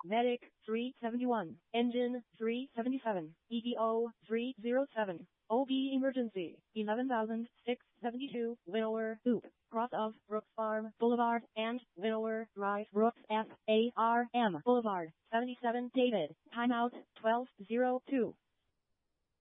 Medic 371, Engine 377, EDO 307. OB Emergency 11,672, Winnower Loop, cross of Brooks Farm Boulevard and Winnower Drive, Brooks FARM Boulevard, 77 David, timeout 12:02.